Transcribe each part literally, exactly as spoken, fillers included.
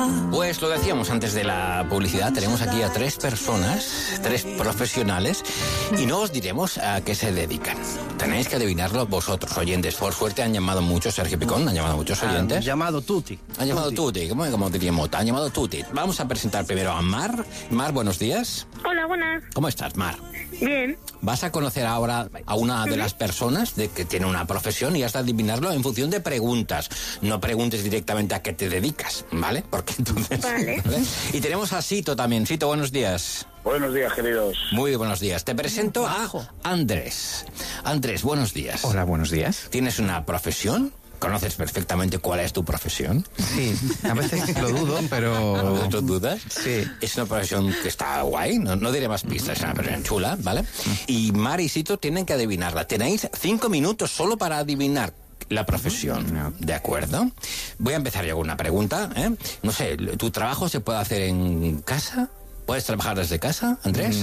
Pues lo decíamos antes de la publicidad, tenemos aquí a tres personas, tres profesionales, y no os diremos a qué se dedican. Tenéis que adivinarlo vosotros, oyentes. Por suerte han llamado muchos, Sergio Picón, han llamado muchos oyentes. Han llamado Tuti. Han llamado Tuti, ¿cómo, cómo diríamos? Han llamado Tuti. Vamos a presentar primero a Mar. Mar, buenos días. Hola, buenas. ¿Cómo estás, Mar? Bien. Vas a conocer ahora a una de las personas de que tiene una profesión y has de adivinarlo en función de preguntas. No preguntes directamente a qué te dedicas, ¿vale? Porque entonces... Vale. ¿vale? Y tenemos a Sito también. Sito, buenos días. Buenos días, queridos. Muy buenos días. Te presento a Andrés. Andrés, buenos días. Hola, buenos días. ¿Tienes una profesión? ¿Conoces perfectamente cuál es tu profesión? Sí, a veces lo dudo, pero... ¿Tú dudas? Sí. Es una profesión que está guay, no, no diré más pistas, es una profesión chula, ¿vale? Y Mar y Sito tienen que adivinarla. Tenéis cinco minutos solo para adivinar la profesión, ¿de acuerdo? Voy a empezar yo con una pregunta, ¿eh? No sé, ¿tu trabajo se puede hacer en casa? ¿Puedes trabajar desde casa, Andrés?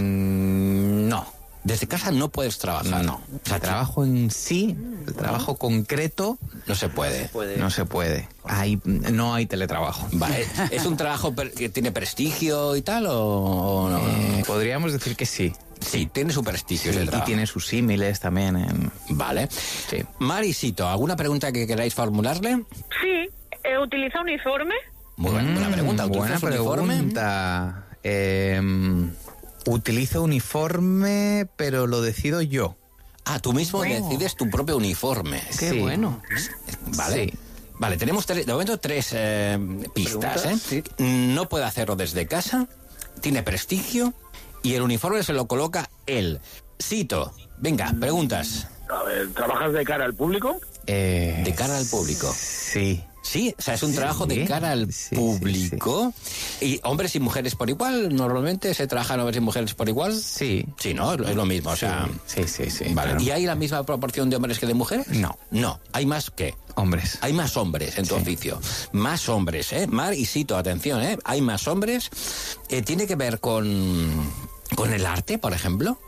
Mm, no. Desde casa no puedes trabajar. No. O sea, trabajo en sí, el trabajo concreto... No se puede. No se puede. Hay, no hay teletrabajo. Vale. ¿Es un trabajo que tiene prestigio y tal o, o no? Eh, podríamos decir que sí. Sí, tiene su prestigio. Sí, ese y trabajo. tiene sus símiles también. En... Vale. Sí. Marisito, ¿alguna pregunta que queráis formularle? Sí. Eh, ¿Utiliza uniforme? Muy buena, buena pregunta. Buena ¿Utilizas uniforme? pregunta. Eh, utilizo uniforme, pero lo decido yo. Ah, tú mismo Bueno. decides tu propio uniforme. Qué Sí. bueno. Vale. Sí. Vale, tenemos tres, de momento tres eh, pistas, ¿eh? ¿Preguntas? Sí. No puede hacerlo desde casa, tiene prestigio y el uniforme se lo coloca él. Sito, venga, preguntas. A ver, ¿trabajas de cara al público? Eh, De cara al público. Sí. Sí, o sea, es un Sí, trabajo de cara al sí, público. Y hombres y mujeres por igual, normalmente se trabajan hombres y mujeres por igual. Sí. Sí, ¿no? Es lo mismo, o sea... Sí, sí, sí. Vale. claro. ¿Y hay la misma proporción de hombres que de mujeres? No. No, hay más que... Hombres. Hay más hombres en tu Sí. oficio. Más hombres, ¿eh? Mar y Sito, atención, ¿eh? Hay más hombres. Eh, ¿Tiene que ver con, con el arte, por ejemplo?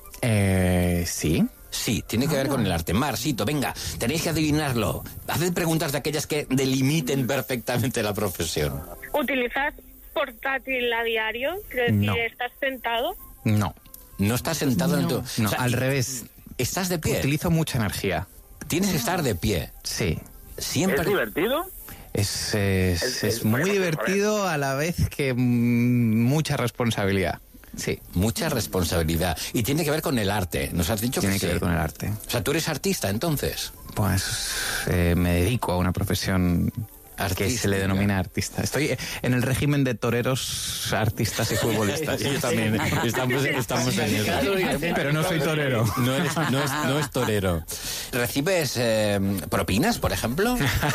Eh, sí. Sí, tiene que ver con el arte. Mar, Sito, venga, tenéis que adivinarlo. Haced preguntas de aquellas que delimiten perfectamente la profesión. ¿Utilizas portátil a diario? Quiero decir, No. ¿estás sentado? No. No estás sentado en tu... No, o sea, al revés. ¿Estás de pie? Utilizo mucha energía. Tienes que estar de pie. Sí. Siempre... ¿Es divertido? Es, es, Es- es es- muy joder. divertido a la vez que mm, mucha responsabilidad. Sí. Mucha responsabilidad. Y tiene que ver con el arte. Nos has dicho Tiene que que sí. ver con el arte. O sea, tú eres artista, entonces. Pues eh, me dedico a una profesión que Artística. se le denomina artista. Estoy en el régimen de toreros, artistas y futbolistas. Yo también. Estamos, estamos en eso. Pero no soy torero. No, eres, no, es, no es torero. ¿Recibes eh, propinas, por ejemplo?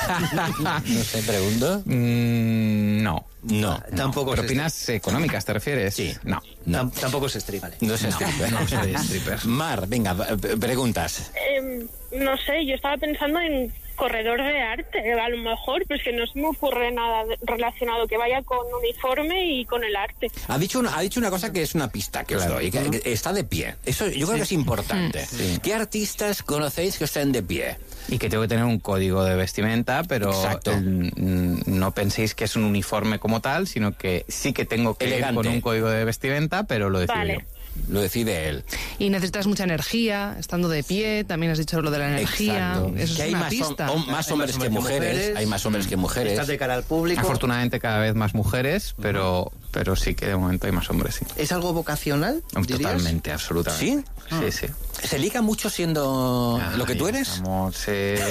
No sé, pregunto. Mm, no. No. Tampoco es ¿Propinas económicas te refieres? Sí. No. No. Tam- tampoco es strip. Vale. No es stripper. no soy stripper. Mar, venga, p- preguntas. Eh, no sé, yo estaba pensando en corredor de arte, a lo mejor, pero es que no se me ocurre nada de- relacionado que vaya con uniforme y con el arte. Ha dicho, una, ha dicho una cosa que es una pista que os Claro. doy, que, que está de pie. Eso yo creo que es importante. Sí. ¿Qué artistas conocéis que estén de pie? Y que tengo que tener un código de vestimenta, pero Exacto. el- mm, no penséis que es un uniforme como tal, sino que sí que tengo que Elegante. ir con un código de vestimenta, pero lo decido Vale. yo. Lo decide él. Y necesitas mucha energía, estando de pie, también has dicho lo de la energía. Exacto. Eso que es hay una más, hom- pista. hom- más Hay hombres que mujeres, hay más hombres que mujeres. Estás de cara al público. Afortunadamente cada vez más mujeres, pero, pero sí que de momento hay más hombres, sí. ¿Es algo vocacional? dirías? Totalmente, absolutamente. ¿Sí? Sí, sí. ¿Se liga mucho siendo lo que tú Ay, eres? estamos,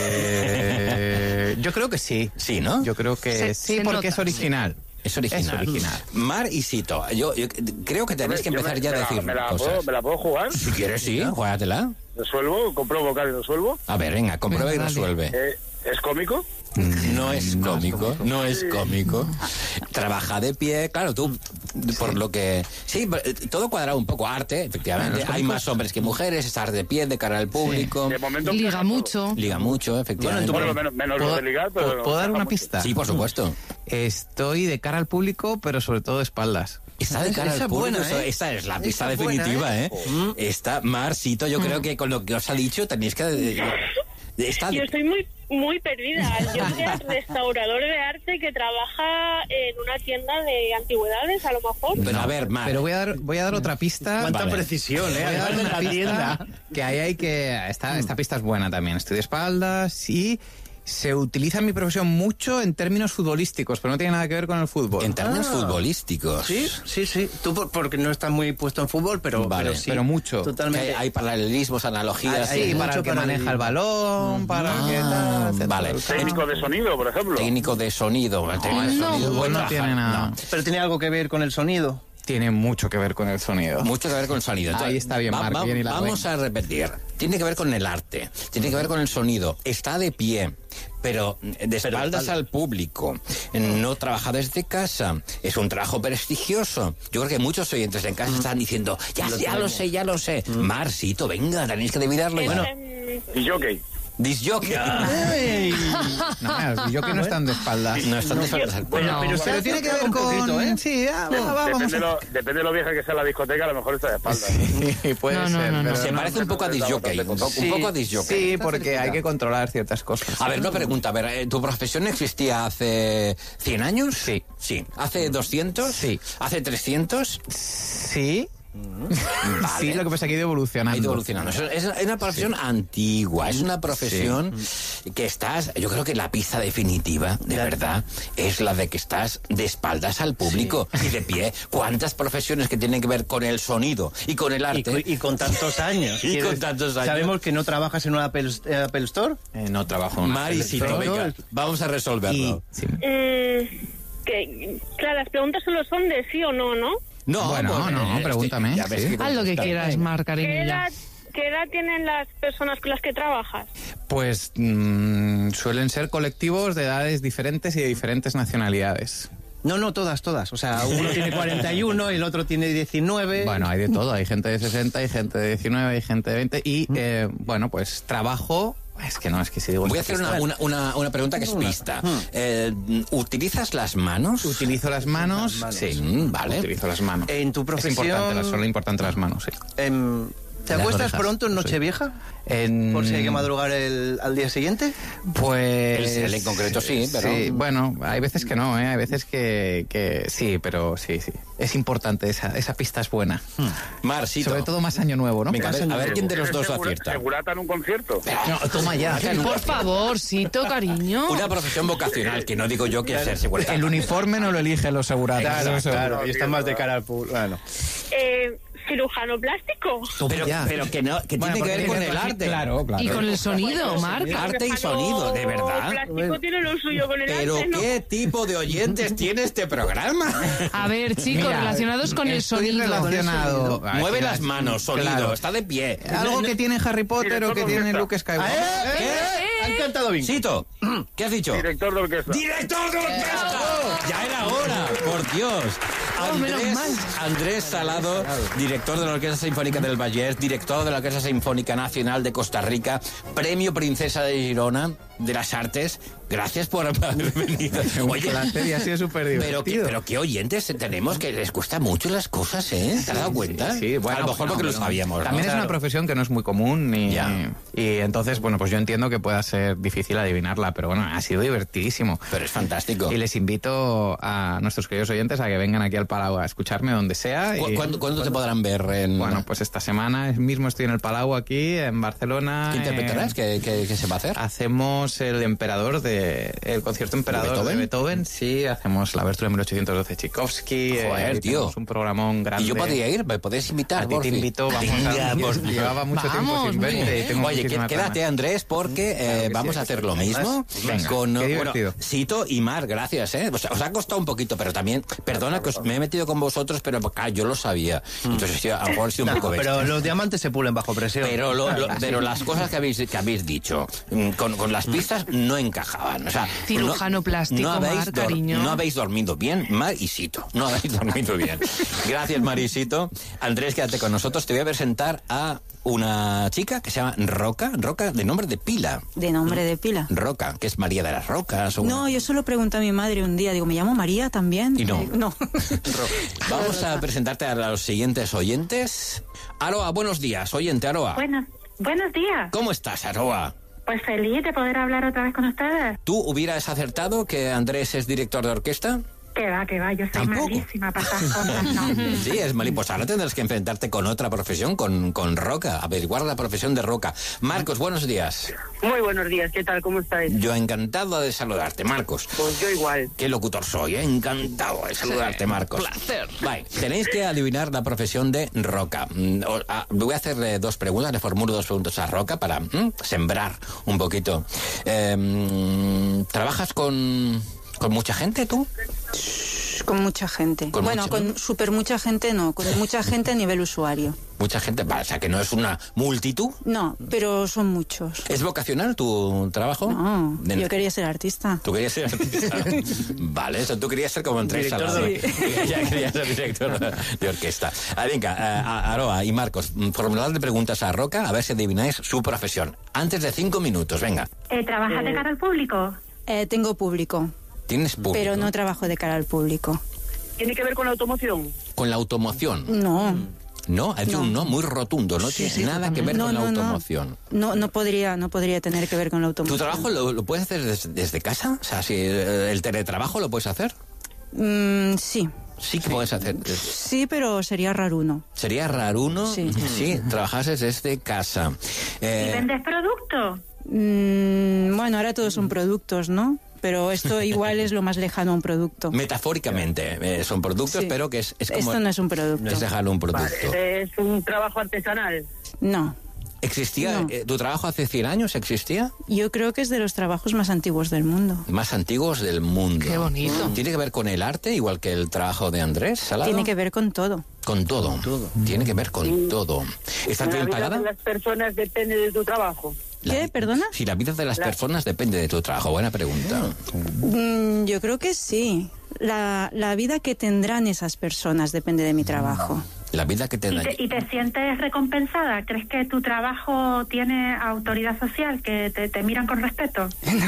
eh, yo creo que sí. Sí, ¿no? Yo creo que Se- sí, se porque nota, es original. Es original. Es original. Mar y Sito, yo, yo creo que tenéis que Yo me- empezar ya a me la- decir me la, cosas. puedo, ¿Me la puedo jugar? Si quieres, sí, juégatela. ¿Resuelvo? ¿Compro vocal y resuelvo? A ver, venga, comprueba y Venga, dale. resuelve. Eh, ¿Es cómico? No es cómico, no es cómico. Trabaja de pie, claro, tú, por lo que... Sí, todo cuadrado un poco. Arte, efectivamente. Hay más hombres que mujeres, estar de pie, de cara al público. De momento Liga encaja todo. mucho. Liga mucho, efectivamente. Bueno, menos, menos lo ¿Puedo, de ligar, pero... ¿puedo- puedo dar encaja una mucho. pista? Sí, por supuesto. Estoy de cara al público, pero sobre todo de espaldas. Está de cara Esa al es público. buena, eso- ¿eh? Esta es la pista Esa es buena, definitiva, ¿eh? ¿eh? Está, Marcito, yo creo que con lo que os ha dicho tenéis que... Está Yo de- estoy muy muy perdida. Yo soy el restaurador de arte que trabaja en una tienda de antigüedades, a lo mejor. Pero a ver, Mar. Pero voy a dar, voy a dar otra pista. Cuánta Vale. precisión, ¿eh? Voy a dar Además de una la pista tienda. que ahí hay que... Esta, esta pista es buena también. Estoy de espaldas y se utiliza en mi profesión mucho en términos futbolísticos, pero no tiene nada que ver con el fútbol. En términos Ah. futbolísticos. Sí, sí, sí. Tú por- porque no estás muy puesto en fútbol, pero, Vale, pero sí. pero mucho. Que Totalmente. hay, hay paralelismos, analogías. Hay- Sí, hay para mucho el que para maneja el- el balón, para el que Ah, tal, etcétera. vale. Técnico de sonido, por ejemplo. Técnico de sonido. El técnico de No, sonido fútbol puede no trabajar. tiene nada. No. Pero tiene algo que ver con el sonido. Tiene mucho que ver con el sonido. Mucho que ver con el sonido. Ahí está bien, va- Marc, va- bien y la Vamos a repetir. Tiene que ver con el arte, tiene que ver con el sonido. Está de pie, pero de espaldas al público. No trabaja desde casa. Es un trabajo prestigioso. Yo creo que muchos oyentes en casa están diciendo, ya, ya lo sé, ya lo sé. Marcito, venga, tenéis que adivinarlo ya. Bueno, Y jockey. Disjockey. No, yo que no están de espaldas. No están de espaldas. Bueno, No. pero se Pero ha tiene que ver acercado con... un poquito, ¿eh? Sí, ah, va, va, vamos depende, a... lo, depende de lo vieja que sea la discoteca, a lo mejor está de espalda. Sí, puede No, no, ser. no, no. pero Se no. parece un poco a disjockey. Un poco, un poco a disjockey. Sí, porque hay que controlar ciertas cosas. A ver, una pregunta. A ver, eh, ¿tu profesión existía hace cien años? Sí. Sí. ¿Hace doscientos? Sí. ¿Hace trescientos? Sí. Vale. Sí, lo que pasa es que ha ido evolucionando. Ha ido evolucionando. Es, es- es una profesión antigua, es una profesión que estás, yo creo que la pista definitiva, de verdad, es la de que estás de espaldas al público y de pie. ¿Cuántas profesiones que tienen que ver con el sonido y con el Y, arte? co- y con tantos años. Y ¿Quieres- con tantos años. ¿Sabemos que no trabajas en un Apple, eh, Apple Store? Eh, no trabajo en una Marisito, televisión. venga, vamos a Y, resolverlo. sí. mm, que, claro, las preguntas solo son de sí o no, ¿no? No, Bueno, pues, no, eh, pregúntame, ya ves sí. que Haz lo que contestar. quieras, Mar, ¿Qué cariño, ya. edad, ¿Qué edad tienen las personas con las que trabajas? Pues mm, suelen ser colectivos de edades diferentes y de diferentes nacionalidades. No, no, todas, todas. O sea, uno tiene cuarenta y uno, el otro tiene diecinueve. Bueno, hay de todo. Hay gente de sesenta, hay gente de diecinueve, hay gente de veinte. Y, eh, bueno, pues trabajo... Es que no, es que si digo... Voy a esta hacer una, pista- una, una, una pregunta que es pista. Eh, ¿Utilizas las manos? Utilizo las manos. manos. Sí, Mm, vale. Utilizo las manos. En tu profesión- Es importante, las- son importantes las manos, sí. Em, ¿Te Las acuestas orejas, pronto en sí. Nochevieja? En... Por si hay que madrugar el, al día siguiente. Pues... Él en concreto sí, pero- Sí, bueno, hay veces que no, ¿eh? Hay veces que, que sí, pero sí, sí. Es importante, esa, esa pista es buena. Marsito. Sobre todo más año nuevo, ¿no? Venga, a ver, a ver quién de los ¿Eres dos segura- acierta. segurata en un concierto? No, toma ya. Por favor, Sito, cariño. Una profesión vocacional, que no digo yo que ser segurata. El uniforme no lo elige los seguratas. Claro, eso seguro. claro. Y está más de cara al público. Bueno. Eh, ¿Cirujano plástico? Pero, Ya. pero que, no, que Bueno, tiene que ver porque con tiene el razón, arte. Claro, claro. Y con el sonido, Marc. Arte y sonido, de verdad. Plástico tiene lo suyo con el Pero arte, ¿no? ¿qué tipo de oyentes tiene este programa? A ver, chicos, Mira, relacionados con el estoy sonido. relacionado. A ver, Mueve si las la- manos, sonido, Claro. está de pie. Algo que tiene Harry Potter o que tiene Luke Skywalker. ¿Eh? Han cantado bien. Sito, ¿qué has dicho? Director de orquesta. ¡Director de orquesta! Ya era hora, por Dios. Oh, menos Andrés, mal. Andrés Salado, director de la Orquesta Sinfónica del Vallès, director de la Orquesta Sinfónica Nacional de Costa Rica, Premio Princesa de Girona de las Artes. Gracias por haber venido. Un Oye, placer y ha sido súper pero, que- divertido. pero qué oyentes tenemos que les cuesta mucho las cosas, ¿eh? ¿Te has dado cuenta? Sí, bueno, a lo mejor no, porque lo pero sabíamos, ¿no? También es una Claro. profesión que no es muy común y, Ya. y entonces, bueno, pues yo entiendo que pueda ser difícil adivinarla, pero bueno, ha sido divertidísimo. Pero es fantástico. Y les invito a nuestros queridos oyentes a que vengan aquí al Palau a escucharme donde sea. ¿Cu- y- ¿Cuándo, cuándo te podrán ver? En... Bueno, pues esta semana mismo estoy en el Palau aquí, en Barcelona. ¿Qué interpretarás? eh, ¿Qué, qué- qué se va a hacer? Hacemos el emperador de el concierto emperador ¿De de Beethoven? Beethoven, sí, hacemos la abertura de mil ochocientos doce Tchaikovsky. Joder, eh, tío. tenemos un programón grande. Y yo podría ir, me podéis invitar. A ti te porfi. invito, vamos Venga, a... por- Llevaba mucho tiempo Vamos, sin muy verte y bien. tengo Oye, que- muchísimas quédate, ganas. Andrés, porque eh, Claro que vamos sí. a hacer lo mismo Venga, con qué bueno, divertido. Sito y Mar, gracias, ¿eh? Os, os ha costado un poquito, pero también, perdona que os- me he metido con vosotros, pero ah, yo lo sabía. Entonces, sí, a lo mejor he sido un poco bestia. Pero los diamantes se pulen bajo presión. Pero, lo- lo- pero las cosas que habéis, que habéis dicho mm, con, con las pistas no encajaban. O sea, Cirujano no, plástico, no habéis, Mar, cariño. no habéis dormido bien, Mar y Sito. No habéis dormido bien. Gracias, Mar y Sito. Andrés, quédate con nosotros. Te voy a presentar a una chica que se llama Roca. Roca, de nombre de pila. De nombre de pila. Roca, que es María de las Rocas. O No, yo solo pregunté a mi madre un día, digo, ¿me llamo María también? Y no. Eh, No. Vamos a presentarte a los siguientes oyentes. Aroa, buenos días. Oyente, Aroa. Buenos, buenos días. ¿Cómo estás, Aroa? Pues feliz de poder hablar otra vez con ustedes. ¿Tú hubieras acertado que Andrés es director de orquesta? Que va, que va, yo soy ¿Tampoco? malísima para esas cosas, ¿no? Sí, es mal. Pues ahora tendrás que enfrentarte con otra profesión, con, con Roca, averiguar la profesión de Roca. Marcos, buenos días. Muy buenos días, ¿qué tal? ¿Cómo estáis? Yo encantado de saludarte, Marcos. Pues yo igual. Qué locutor soy, ¿eh? Encantado de saludarte, Marcos. Placer. Vale, tenéis que adivinar la profesión de Roca. Mm, o- ah, Voy a hacerle dos preguntas, le formulo dos preguntas a Roca para mm, sembrar un poquito. Eh, mm, ¿Trabajas con, con mucha gente tú? Con mucha gente. Con bueno, mucha, con ¿no? súper mucha gente no, con mucha gente a nivel usuario. Mucha gente, vale, o sea que no es una multitud. No, pero son muchos. ¿Es vocacional tu trabajo? No, De- yo quería ser artista. Tú querías ser artista. Vale, eso, tú querías ser como Andrés Director Salado. de Ya querías ser director de orquesta. Ah, venga, a- Aroa y Marcos, mm, formuladle preguntas a Roca a ver si adivináis su profesión. Antes de cinco minutos, venga. Eh, ¿Trabajas de cara al público? Eh, tengo público, ¿Tienes público? pero no trabajo de cara al público. ¿Tiene que ver con la automoción? Con la automoción. No. No, ha dicho No. un no muy rotundo, no tiene nada que ver No, con la no, no. automoción. No, no podría, no podría tener que ver con la automoción. ¿Tu trabajo lo, lo puedes hacer des- desde casa? O sea, si eh, el teletrabajo lo puedes hacer. Mm, sí, Sí que puedes hacer. eh, sí, pero sería raruno. Sería raruno Sí. si trabajases desde casa. Eh, ¿Y vendes productos? Mm, bueno, ahora todos son productos, ¿no? Pero esto igual es lo más lejano a un producto. Metafóricamente, eh, son productos, Sí. pero que es, es como... Esto no es un producto. No es dejarlo un producto. Vale, ¿es un trabajo artesanal? No. ¿Existía? No. eh, ¿Tu trabajo hace cien años existía? Yo creo que es de los trabajos más antiguos del mundo. Más antiguos del mundo. Qué bonito. ¿Tiene que ver con el arte, igual que el trabajo de Andrés Salado? Tiene que ver con todo. Con todo. Tiene que ver con todo. ¿Estás ¿La bien vida pagada? de las personas depende de tu trabajo? La ¿Qué? vi- ¿Perdona? Si la vida de las La- personas depende de tu trabajo. Buena pregunta. Mm, yo creo que sí. La, la vida que tendrán esas personas depende de mi trabajo. La vida que te ¿Y da... te, y te sientes recompensada? ¿Crees que tu trabajo tiene autoridad social, que te, te miran con respeto?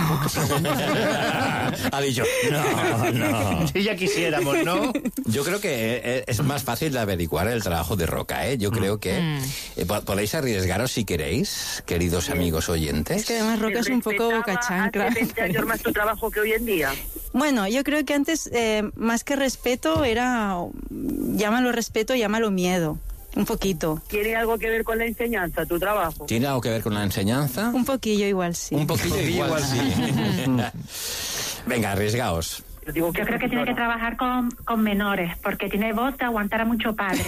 ha dicho, no, no. Si ya quisiéramos, ¿no? Yo creo que eh, es más fácil de averiguar el trabajo de Roca, ¿eh? Yo creo que eh, po- podéis arriesgaros si queréis, queridos amigos oyentes. Es que además Roca es un poco ¿Respetaba bocachancla. hace veinte años más tu trabajo que hoy en día? Bueno, yo creo que antes, eh, más que respeto, era, llámalo respeto, llámalo miedo. Un poquito. ¿Tiene algo que ver con la enseñanza, tu trabajo? ¿Tiene algo que ver con la enseñanza? Un poquillo igual sí. Un poquillo igual, sí. Venga, arriesgaos. Yo digo Yo creo que tiene que trabajar con, con menores, porque tiene voz de aguantar a mucho padre.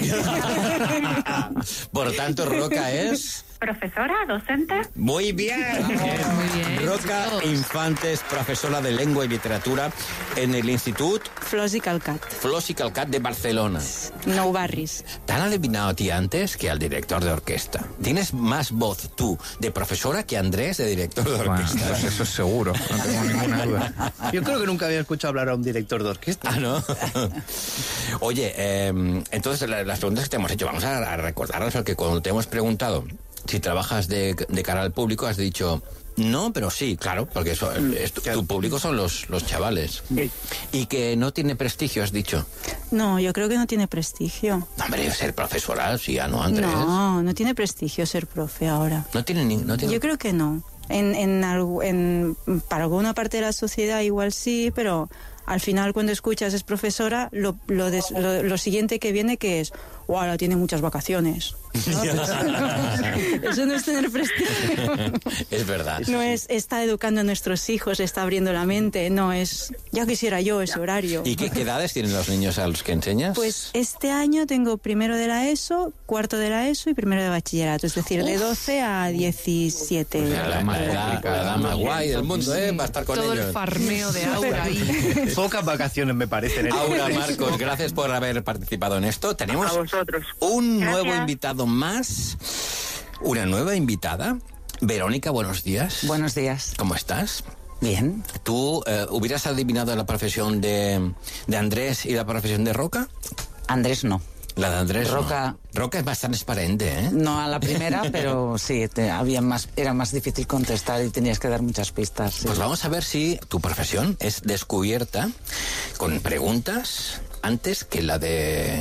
Por tanto, Roca es... ¿Profesora? ¿Docente? Muy bien. Muy bien, Roca chicos. Infantes, profesora de lengua y literatura en el Institut Flors i Calcat. Flors i Calcat de Barcelona. Nou barris. Te han adivinado a ti antes que al director de orquesta. Tienes más voz tú de profesora que Andrés de director de Bueno, orquesta. pues eso es seguro, no tengo ninguna duda. Yo creo que nunca había escuchado hablar a un director de orquesta. Ah, ¿no? Oye, eh, entonces la- las preguntas que te hemos hecho, vamos a, a recordarlas porque cuando te hemos preguntado si trabajas de, de cara al público, has dicho... No, pero sí, claro, porque eso, es tu, tu público son los, los chavales. Y que no tiene prestigio, has dicho. No, yo creo que no tiene prestigio. No, hombre, ser profesora, sí, ¿no, Andrés? No, no tiene prestigio ser profe ahora. No tiene ni... No tiene... Yo creo que no. En, en, algu- en, para alguna parte de la sociedad igual sí, pero al final cuando escuchas es profesora, lo, lo, des- lo, lo siguiente que viene que es, wow, ahora tiene muchas vacaciones. ¿No? Eso no es tener prestigio. Es verdad. No es, está educando a nuestros hijos, está abriendo la mente, no es, ya quisiera yo ese horario. ¿Y qué, qué edades tienen los niños a los que enseñas? Pues este año tengo primero de la ESO, cuarto de la ESO y primero de bachillerato, es decir, de doce a diecisiete. Pues la, la, la, edad- la edad más guay del mundo, ¿eh? Va a estar con Todo ellos. el farmeo de Aura ahí. Pocas vacaciones me parecen. ¿eh? Aura, Marcos, gracias por haber participado en esto. Tenemos A vosotros. un Gracias. nuevo invitado más. Una nueva invitada. Verónica, buenos días. Buenos días. ¿Cómo estás? Bien. ¿Tú eh, hubieras adivinado la profesión de, de Andrés y la profesión de Roca? Andrés no. La de Andrés no. Roca- Roca es bastante transparente, ¿eh? No a la primera, pero sí, te- había más, era más difícil contestar y tenías que dar muchas pistas. sí. Pues vamos a ver si tu profesión es descubierta con preguntas antes que la de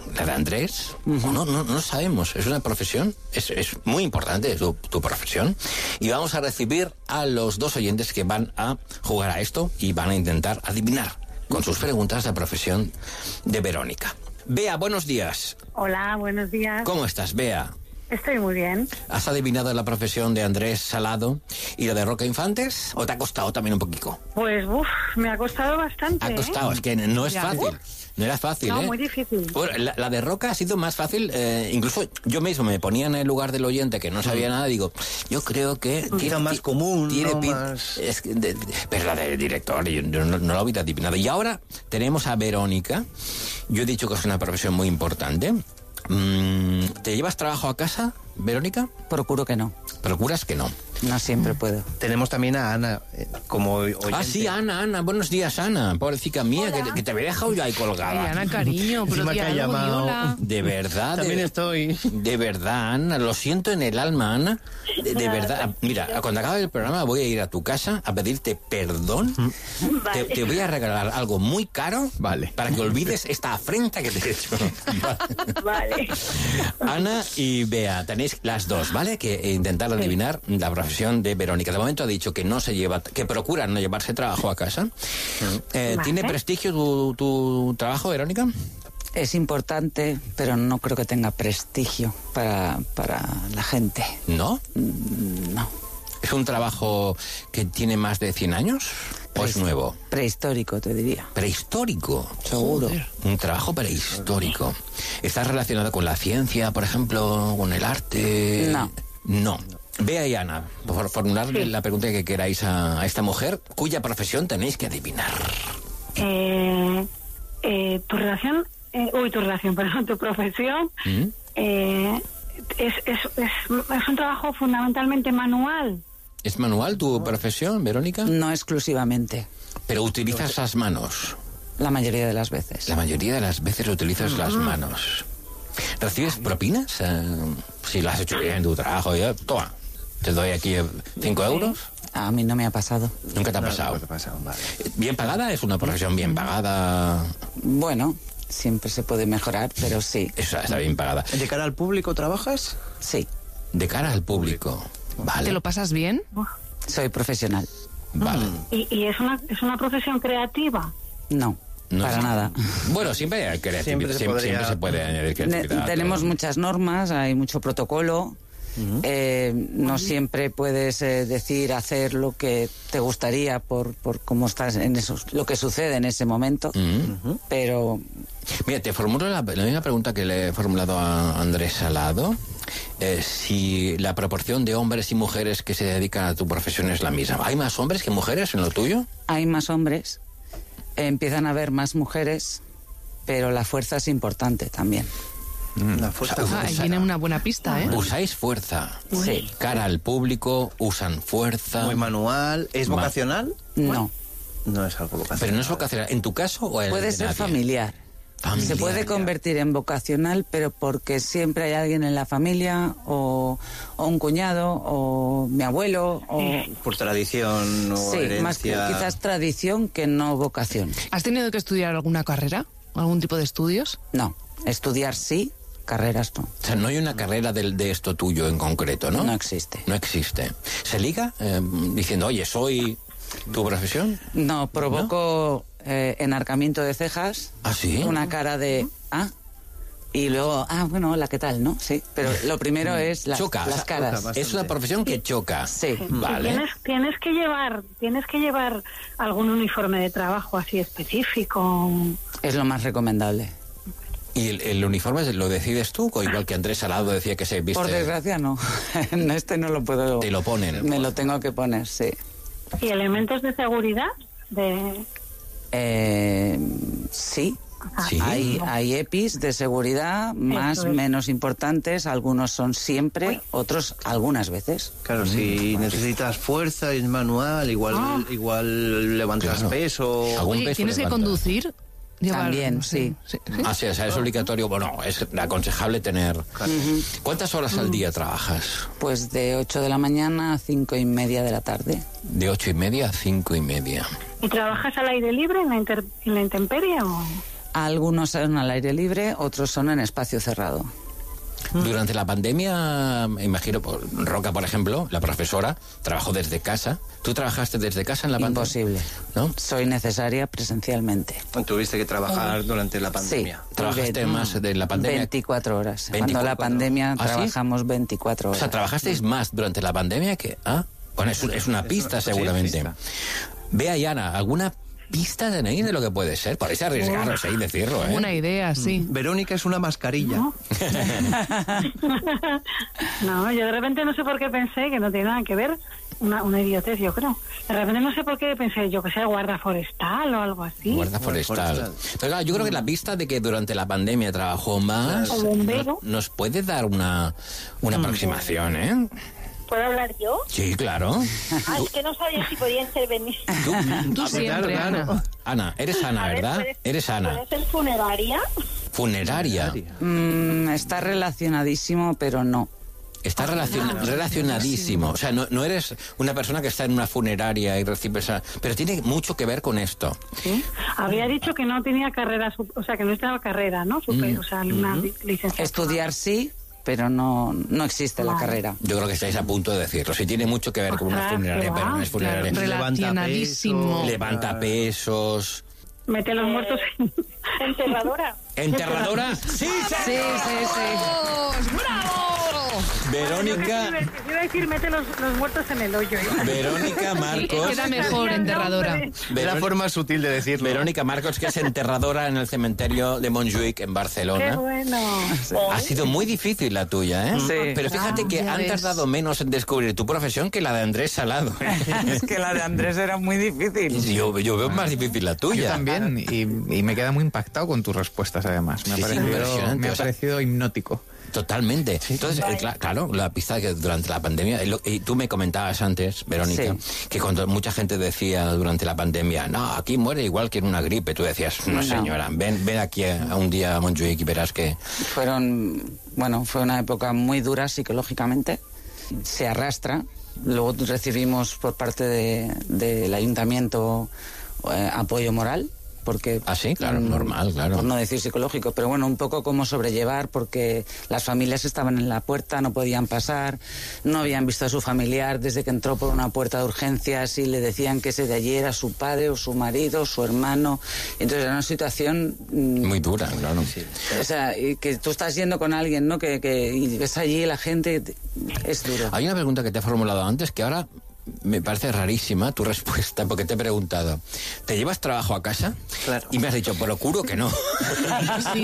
la de Andrés, uh-huh. no, no, no lo sabemos. Es una profesión, es, es muy importante tu, tu profesión. Y vamos a recibir a los dos oyentes que van a jugar a esto y van a intentar adivinar con sus preguntas la profesión de Verónica. Bea, buenos días. Hola, buenos días. ¿Cómo estás, Bea? Estoy muy bien. ¿Has adivinado la profesión de Andrés Salado y la de Roca Infantes? ¿O te ha costado también un poquito? Pues, uff, me ha costado bastante. Ha costado, ¿eh? Es que no es Ya. fácil. No era fácil, No, ¿eh? muy difícil. Bueno, la, la de Roca ha sido más fácil. Eh, incluso yo mismo me ponía en el lugar del oyente que no sabía nada. Digo, yo creo que... Quizá más común, tiene ¿no? pin- Más- es que de- de- pero la del director, yo, yo no, no la hubiera adivinado. Y ahora tenemos a Verónica. Yo he dicho que es una profesión muy importante. Mm, ¿Te llevas trabajo a casa, Verónica? Procuro que no. Procuras que no. No siempre puedo. Tenemos también a Ana eh, como oyente. Ah, sí, Ana, Ana. Buenos días, Ana. Pobrecita mía, que, que te había dejado yo ahí colgada. Ay, Ana, cariño, pero Encima di que ha algo, di llamado. hola. De verdad. También de, estoy. De verdad, Ana. Lo siento en el alma, Ana. De, de verdad. Mira, cuando acabe el programa voy a ir a tu casa a pedirte perdón. Te, te voy a regalar algo muy caro. Vale. Para que olvides esta afrenta que te he hecho. Vale. Ana y Bea, tenéis las dos, ¿vale? Que intentar adivinar la profesión de Verónica. De momento ha dicho que no se lleva, que procura no llevarse trabajo a casa. Eh, Vale. ¿Tiene prestigio tu, tu trabajo, Verónica? Es importante, pero no creo que tenga prestigio para, para la gente. ¿No? No. ¿Es un trabajo que tiene más de cien años? ¿O es Prehis- nuevo? Prehistórico, te diría. Prehistórico. Seguro. Un trabajo prehistórico. ¿Está relacionado con la ciencia, por ejemplo, con el arte? No. No. Bea y Ana, por formularle la pregunta que queráis a, a esta mujer, cuya profesión tenéis que adivinar. Eh, eh, tu relación, eh, uy, tu relación, perdón, tu profesión, ¿Mm? eh, es, es, es, es un trabajo fundamentalmente manual. ¿Es manual tu profesión, Verónica? No exclusivamente. Pero utilizas las manos. La mayoría de las veces. La mayoría de las veces utilizas las manos. ¿Recibes propinas? Eh, si lo has hecho bien en tu trabajo, ya, toma, te doy aquí eh, cinco euros. A mí no me ha pasado. Nunca te ha No, pasado. no, ¿qué pasa? Vale. ¿Bien pagada? ¿Es una profesión bien pagada? Bueno, siempre se puede mejorar, pero sí. Esa está bien pagada. ¿De cara al público trabajas? Sí. De cara al público. Vale. ¿Te lo pasas bien? Soy profesional. Vale. ¿Y, y es, una, es una profesión creativa? No. No para sé. nada. Bueno, siempre hay creatividad. Siempre se Siempre, podría- siempre se puede añadir Ne- creatividad. tenemos todo. muchas normas, hay mucho protocolo. Eh, no siempre puedes eh, decir, hacer lo que te gustaría por, por cómo estás en eso, lo que sucede en ese momento, Mm. pero Mira, te formulo la, la misma pregunta que le he formulado a Andrés Salado. Eh, si la proporción de hombres y mujeres que se dedican a tu profesión es la misma. ¿Hay más hombres que mujeres en lo tuyo? hay más hombres, eh, empiezan a haber más mujeres, pero la fuerza es importante también. La fuerza. Ah, ahí viene una buena pista, ¿eh? Usáis fuerza. Sí. Cara al público, usan fuerza. Muy manual. ¿Es Ma- vocacional? No, No es algo vocacional. Pero no es vocacional. ¿En tu caso o en el puede de ser nadie? familiar. Familiar, Se puede ya. convertir en vocacional, pero porque siempre hay alguien en la familia, o, o un cuñado, o mi abuelo, o... Por tradición o Sí, herencia. más que- quizás tradición que no vocación. ¿Has tenido que estudiar alguna carrera? ¿Algún tipo de estudios? No, estudiar sí, carreras no. O sea, no hay una carrera del- de, esto tuyo en concreto, ¿no? No existe. No existe. ¿Se liga eh, diciendo, oye, soy tu profesión? No, provoco eh, enarcamiento de cejas, ¿Ah, sí? una cara de... Ah, y luego, ah, bueno, hola, ¿qué tal? ¿No? Sí, pero lo primero es las, Choca. o las sea, caras. bastante. Es una profesión que choca. Sí. Vale. Tienes, tienes que llevar, tienes que llevar algún uniforme de trabajo así específico. Es lo más recomendable. ¿Y el, el uniforme lo decides tú? O igual que Andrés Salado decía que se viste... Por desgracia, no. En este no lo puedo... Te lo ponen. Me lo tengo que poner, sí. ¿Y elementos de seguridad? De... Eh, sí. Sí. Hay, hay EPIs de seguridad, más, Eso es. menos importantes. Algunos son siempre, otros algunas veces. Claro, si necesitas fuerza y es manual, igual, Ah. igual levantas Claro. peso. Algún Oye, peso ¿tienes que levanta. conducir? Llevar, También, no sé, sí. Ah, sí, o sea, es obligatorio. Bueno, es aconsejable tener... ¿Cuántas horas al día trabajas? Pues de ocho de la mañana a cinco y media de la tarde. De ocho y media a cinco y media. ¿Y trabajas al aire libre en la, inter- en la intemperie o...? Algunos son al aire libre, otros son en espacio cerrado. Durante la pandemia, me imagino, por Roca, por ejemplo, la profesora, trabajó desde casa. ¿Tú trabajaste desde casa en la pandemia? Imposible. ¿No? Soy necesaria presencialmente. Tuviste que trabajar durante la pandemia. Sí. ¿Trabajaste Ve- más de la pandemia? veinticuatro horas. Cuando la veinticuatro. pandemia ¿Ah, sí? trabajamos veinticuatro O horas. sea, ¿trabajasteis más durante la pandemia que...? ¿Ah? Bueno, es, un- es una pista, sí, seguramente. pista. Vea, Yana, ¿alguna pista tenéis de lo que puede ser? Podéis arriesgaros ahí y decirlo, ¿eh? Una idea, sí. Verónica es una mascarilla. No, yo de repente no sé por qué pensé que no tiene nada que ver, una, una idiotez, yo creo. De repente no sé por qué pensé, yo que sé, guarda forestal o algo así. Guarda forestal. forestal. Pero claro, yo creo que la pista de que durante la pandemia trabajó más O bombero. no- nos puede dar una, una aproximación, ¿eh? ¿Puedo hablar yo? Sí, claro. Ah, es que no sabía si podía intervenir. Tú, Tú siempre, claro, Ana. claro. Ana, eres Ana, A ver, ¿verdad? ¿puede- Eres Ana. ¿Puede ser funeraria? Funeraria. Mm, está relacionadísimo, pero no. Está relaciona- relacionadísimo. O sea, no, no eres una persona que está en una funeraria y recibe esa... Pero tiene mucho que ver con esto. ¿Sí? Había dicho que no tenía carrera, sup- o sea, que no estaba carrera, ¿no? Supe- Mm. O sea, una li- licenciatura. Estudiar sí, pero no, no existe la carrera. Yo creo que estáis a punto de decirlo. Sí, tiene mucho que ver con una Ostras, funeraria, qué pero no va. es funeraria. Claro, relacionadísimo. Levanta pesos. Mete los muertos en... Enterradora. ¿Enterradora? ¡Sí, Sí, sí, sí. Verónica, Iba a decir, mete los, los muertos en el hoyo. ¿eh? Verónica Sí, Marcos. queda mejor enterradora. Es la Verón- forma sutil de decirlo. Verónica Marcos, que es enterradora en el cementerio de Montjuic, en Qué Barcelona. bueno. Ha sido muy difícil la tuya, ¿eh? Sí. Pero fíjate que ya han ves. tardado menos en descubrir tu profesión que la de Andrés Salado. Es que la de Andrés era muy difícil. Yo, yo veo más difícil la Yo tuya. también, y, y me queda muy impactado con tus respuestas, además. Me ha Sí, sí, parecido, impresionante, me ha o sea- parecido hipnótico. Totalmente. Entonces, eh, cla- claro, la pista que durante la pandemia, y lo- y tú me comentabas antes, Verónica, que cuando mucha gente decía durante la pandemia, no, aquí muere igual que en una gripe, tú decías, no, No. señora, ven, ven aquí a, a un día a Montjuic y verás que... Fueron, bueno, fue una época muy dura psicológicamente. Se arrastra. Luego recibimos por parte de- del ayuntamiento eh, apoyo moral. Porque, Ah, sí, claro, mm, normal, claro. Por no decir psicológico, pero bueno, un poco cómo sobrellevar, porque las familias estaban en la puerta, no podían pasar, no habían visto a su familiar desde que entró por una puerta de urgencias y le decían que ese de allí era su padre o su marido, su hermano. Entonces era una situación... mm, Muy dura, claro. o sea, y que tú estás yendo con alguien, ¿no? Que, que y ves allí la gente, te- es duro. Hay una pregunta que te he formulado antes que ahora me parece rarísima tu respuesta, porque te he preguntado, ¿te llevas trabajo a casa? Claro. Y me has dicho, procuro que no. Sí.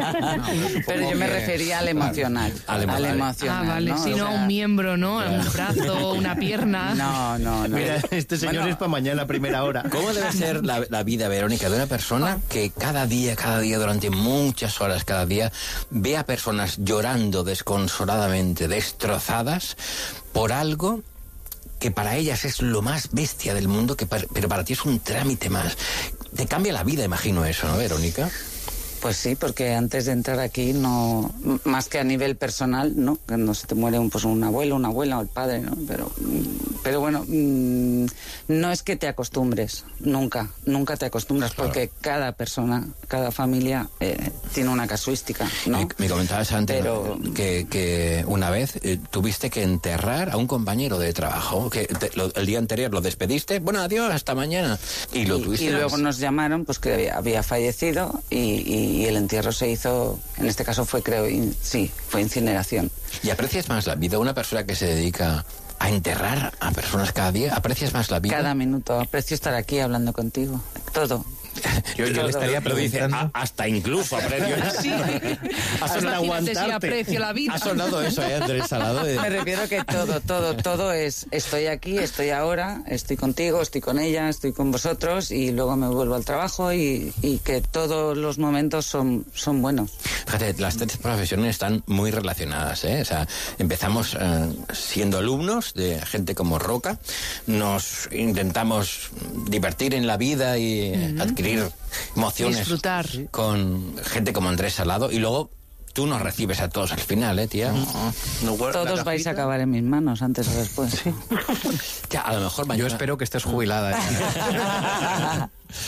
Pero yo me que- refería al emocional. Al Al, emocional. emocional. Ah, vale. ¿no? Si O no, sea, un miembro, ¿no? Un brazo, una pierna. No, no, no. Mira, este señor Bueno, es para mañana a primera hora. ¿Cómo debe ser la, la vida, Verónica, de una persona que cada día, cada día, durante muchas horas, cada día, ve a personas llorando desconsoladamente, destrozadas, por algo que para ellas es lo más bestia del mundo, que para- pero para ti es un trámite más? Te cambia la vida, imagino eso, ¿no, Verónica? Pues sí, porque antes de entrar aquí, no, más que a nivel personal, no, que no se te muere un, pues un abuelo, una abuela o el padre, ¿no? Pero, mm, pero bueno, mm, no es que te acostumbres, nunca, nunca te acostumbras, Claro. porque cada persona, cada familia eh, tiene una casuística, ¿no? Me, me comentabas antes Pero- ¿no? que, que una vez eh, tuviste que enterrar a un compañero de trabajo, que te- lo- el día anterior lo despediste, bueno, adiós, hasta mañana, y lo Y, tuviste... y luego nos llamaron pues que había, había fallecido y, y- y el entierro se hizo, en este caso fue creo, in- sí, fue incineración. ¿Y aprecias más la vida? Una persona que se dedica a enterrar a personas cada día, ¿aprecias más la vida? Cada minuto, aprecio estar aquí hablando contigo, todo. Yo, yo le estaría Lo dice, preguntando... "A- hasta incluso aprecio. Sí. Ha sonado, Imagínate si aprecio la vida. ha sonado eso, ¿eh, Andrés Salado? De- Me refiero que todo, todo, todo es, estoy aquí, estoy ahora, estoy contigo, estoy con ella, estoy con vosotros y luego me vuelvo al trabajo y, y que todos los momentos son, son buenos. Fíjate, las tres profesiones están muy relacionadas, ¿eh? O sea, empezamos eh, siendo alumnos de gente como Roca, nos intentamos divertir en la vida y eh, adquirir emociones Disfrutar. con gente como Andrés Salado y luego tú nos recibes a todos al final, ¿eh, tía? No guarda la Todos vais a cajita. acabar en mis manos antes o después. Ya, a lo mejor Yo mañana... espero que estés jubilada. ya.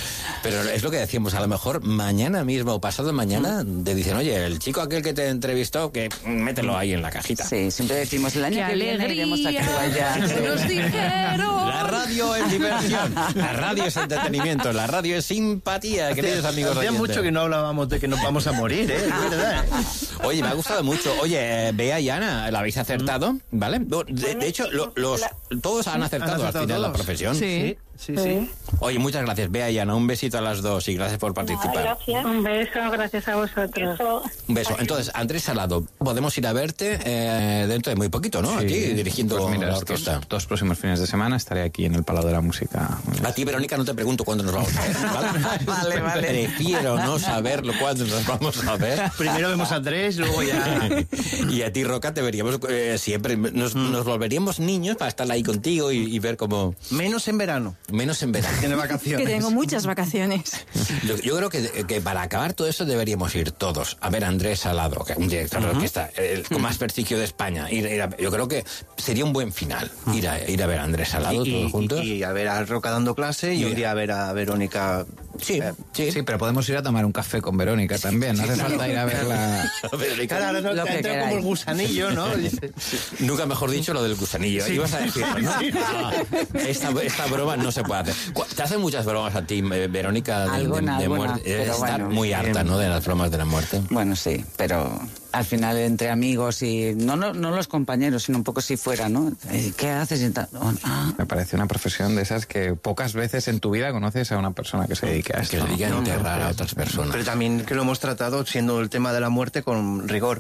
Pero es lo que decíamos, a lo mejor mañana mismo o pasado mañana te dicen, oye, el chico aquel que te entrevistó, que mételo ahí en la cajita. Sí, siempre decimos, el año ¡Qué que viene iremos a Cribaya. Nos dijeron. La radio es diversión, la radio es entretenimiento, la radio es simpatía, queridos amigos Hacía oyentes. mucho que no hablábamos de que nos vamos a morir, ¿eh? Es verdad, ¿eh? Oye, me ha gustado mucho. Oye, eh, Bea y Ana, la habéis acertado, ¿vale? De, de hecho, lo- los, todos han acertado, ¿Han acertado al final la todos? profesión. Sí. Sí, sí. Oye, muchas gracias, Bea y Ana. Un besito a las dos y gracias por participar. Gracias. Un beso, gracias a vosotros. Un beso. Entonces, Andrés Salado, podemos ir a verte eh, dentro de muy poquito, ¿no? Sí. Aquí dirigiendo Pues mira, la estos orquesta. dos próximos fines de semana estaré aquí en el Palau de la Música. A ti, Verónica, no te pregunto cuándo nos vamos a ver, ¿vale? Vale, vale. Prefiero no saberlo cuándo nos vamos a ver. Primero vemos a Andrés, luego ya... Y a ti, Roca, te veríamos eh, siempre. Nos, nos volveríamos niños para estar ahí contigo y, y ver cómo... Menos en verano. Menos en verano. Tiene Que vacaciones. tengo muchas vacaciones. Yo, yo creo que, que para acabar todo esto deberíamos ir todos a ver a Andrés Salado, que es un director de orquesta el, con más prestigio de España. Ir- ir a- yo creo que sería un buen final ir a, ir a ver a Andrés Salado Y, todos juntos. y- y a ver a Roca dando clase y Y- yo iría a ver a Verónica. Sí, eh, sí. Sí, pero podemos ir a tomar un café con Verónica también. No hace falta ir a verla. Verónica, Claro, ahora no, Lo que entra queráis. como el gusanillo, ¿no? Dice, nunca mejor dicho lo del gusanillo. Ibas a decirlo, ¿no? Ah, esta, esta broma no se puede hacer. Cu- ¿Te hacen muchas bromas a ti, eh, Verónica, de, de- Alguna, de alguna, muerte? pero Estás bueno. muy harta, ¿no?, de las bromas de la muerte. Bueno, sí, pero al final entre amigos y no, no, no los compañeros, sino un poco si fuera, ¿no? Eh, ¿Qué haces? Y tal. Oh, ah. Me parece una profesión de esas que pocas veces en tu vida conoces a una persona que se dedique a esto. Que se dedica a ¿no? enterrar a otras personas. pero también que lo hemos tratado siendo el tema de la muerte con rigor.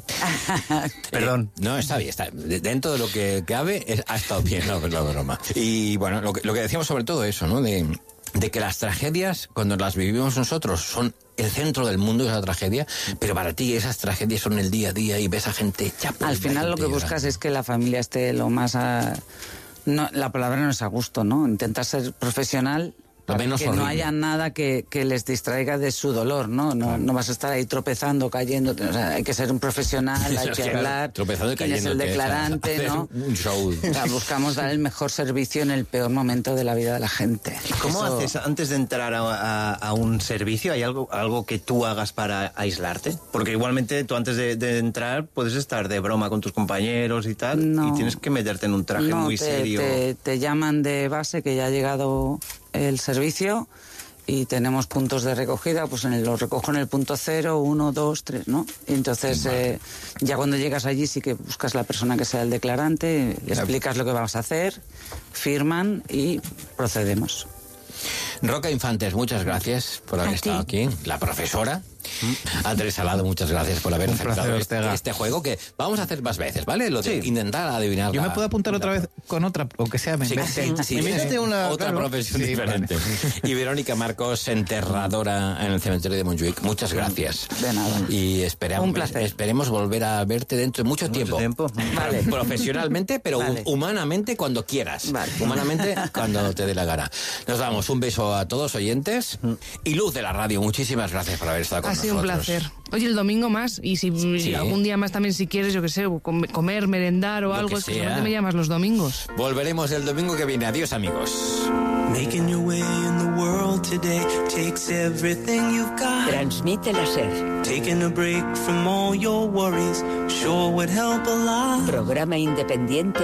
Perdón. Eh, no, está bien, está de- dentro de lo que cabe, es- ha estado bien la, la broma. Y bueno, lo que, lo que decíamos sobre todo eso, ¿no? De, de que las tragedias, cuando las vivimos nosotros, son el centro del mundo, esa tragedia, pero para ti esas tragedias son el día a día y ves a gente hecha polvo, Al final hay lo gente que buscas llorando. es que la familia esté lo más a... No, la palabra no es a gusto, ¿no? Intentas ser profesional Lo para menos que no horrible. haya nada que, que les distraiga de su dolor, ¿no? No, no vas a estar ahí tropezando, cayendo. O sea, hay que ser un profesional, hay que Claro, hablar. tropezando y quién es cayendo, el que es declarante, hacer ¿no? un show. O sea, buscamos dar el mejor servicio en el peor momento de la vida de la gente. ¿Cómo Eso- haces antes de entrar a, a- a un servicio? ¿Hay algo, algo que tú hagas para aislarte? Porque igualmente tú antes de, de entrar puedes estar de broma con tus compañeros y tal, No. y tienes que meterte en un traje No, muy te, serio. Te, te llaman de base que ya ha llegado el servicio y tenemos puntos de recogida, pues en el, lo recojo en el punto cero, uno, dos, tres, ¿no? Y entonces eh, ya cuando llegas allí sí que buscas la persona que sea el declarante, le explicas lo que vas a hacer, firman y procedemos. Roca Infantes, muchas gracias por haber A ti. estado aquí. La profesora. Andrés Salado, muchas gracias por haber Un aceptado placer, este, Ortega. este juego que vamos a hacer más veces, ¿vale? Lo de Sí. intentar adivinar. Yo la- me puedo apuntar la- otra vez con otra, aunque sea me Sí, invente. sí, sí, Invéntate sí. una, otra claro. profesión Sí, diferente. Y Verónica Marcos, enterradora en el cementerio de Montjuic. Muchas gracias. De nada. Y esperamos, Un placer. esperemos volver a verte dentro de mucho tiempo. tiempo. Vale. Profesionalmente, pero Vale. humanamente cuando quieras. Vale. Humanamente cuando te dé la gana. Nos damos un beso a todos oyentes. Y Luz de la radio, muchísimas gracias por haber estado con Ha nosotros. sido un placer. Oye, el domingo más, y si Sí. algún día más también, si quieres, yo qué sé, com- comer, merendar o Lo algo, que es que sea. solamente me llamas los domingos. Volveremos el domingo que viene. Adiós, amigos. Making your way in the world today takes everything you've got. Transmite la SER. Taking a break from all your worries sure would help a lot. Programa independiente